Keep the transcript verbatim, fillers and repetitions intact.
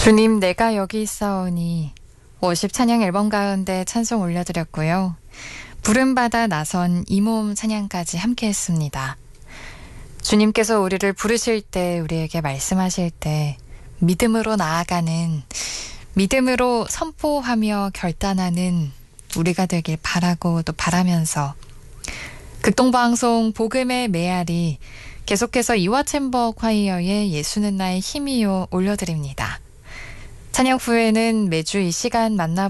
주님 내가 여기 있사오니 워십 찬양 앨범 가운데 찬송 올려드렸고요. 부름받아 나선 이 몸 찬양까지 함께 했습니다. 주님께서 우리를 부르실 때, 우리에게 말씀하실 때 믿음으로 나아가는, 믿음으로 선포하며 결단하는 우리가 되길 바라고 또 바라면서 극동방송 복음의 메아리 계속해서 이화챔버 콰이어의 예수는 나의 힘이요 올려드립니다. 찬양 후에는 매주 이 시간 만나